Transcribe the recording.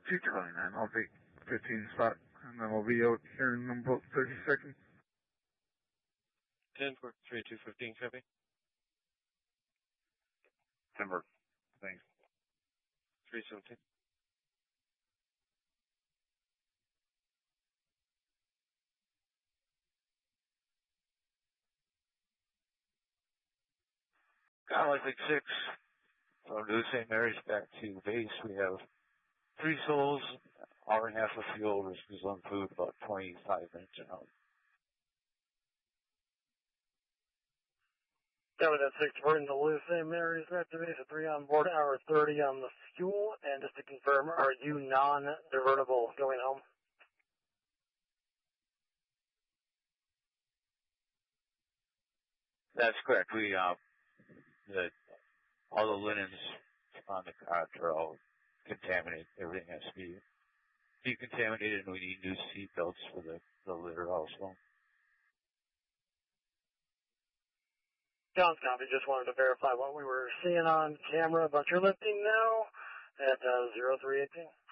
Charlie 9. I'll take 15 spot, and then we'll be out here in about 30 seconds. 10 for 3215, copy. 10 for, thanks. 317. Conflict 6, from New St. Mary's back to base, we have 3 souls, hour and a half of fuel, risk is on food, about 25 minutes out. Copy that 6, we're in the New St. Mary's back to base at 3 on board, hour 30 on the fuel, and just to confirm, are you non-divertible going home? That's correct. We, all the linens on the cot are all contaminated. Everything has to be decontaminated, and we need new seat belts for the litter also. John's copy, just wanted to verify what we were seeing on camera, but you're lifting now at 0318.